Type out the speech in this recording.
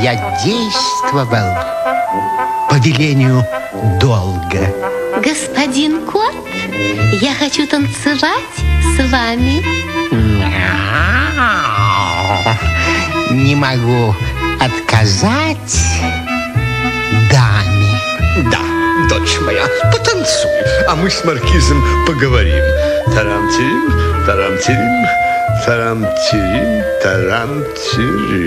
я действовал по велению долга. Господин кот, я хочу танцевать с вами. Не могу отказать даме. Да, дочь моя, потанцуй, а мы с маркизом поговорим. Тарам-тирим, тарам-тирим, тарам-тирим, тарам-тирим.